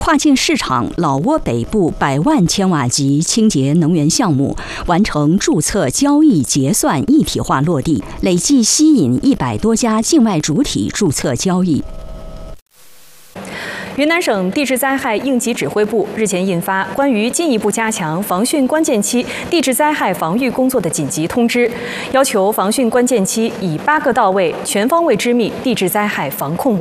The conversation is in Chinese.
跨境市场老挝北部100万千瓦级清洁能源项目完成注册、交易、结算一体化落地，累计吸引100多家境外主体注册交易。 云南省地质灾害应急指挥部日前印发关于进一步加强防汛关键期地质灾害防御工作的紧急通知，要求防汛关键期以8个到位、全方位织密地质灾害防控网。